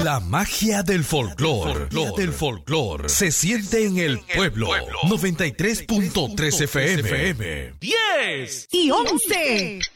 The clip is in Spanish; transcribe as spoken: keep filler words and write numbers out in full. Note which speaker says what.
Speaker 1: La magia del folclor, del folclor, se siente en el pueblo. noventa y tres punto tres F M.
Speaker 2: diez
Speaker 3: y once.